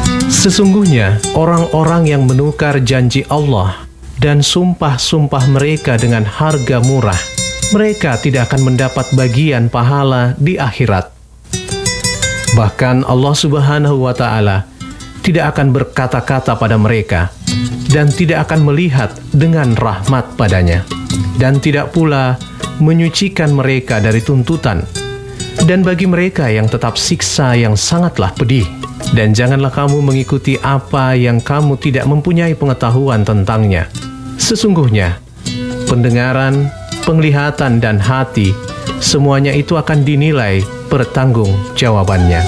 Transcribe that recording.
Sesungguhnya orang-orang yang menukar janji Allah dan sumpah-sumpah mereka dengan harga murah, mereka tidak akan mendapat bagian pahala di akhirat. Bahkan Allah Subhanahu wa Ta'ala tidak akan berkata-kata pada mereka dan tidak akan melihat dengan rahmat padanya, dan tidak pula menyucikan mereka dari tuntutan. Dan bagi mereka yang tetap siksa yang sangatlah pedih. Dan janganlah kamu mengikuti apa yang kamu tidak mempunyai pengetahuan tentangnya. Sesungguhnya pendengaran, penglihatan, dan hati, semuanya itu akan dinilai pertanggungjawabannya.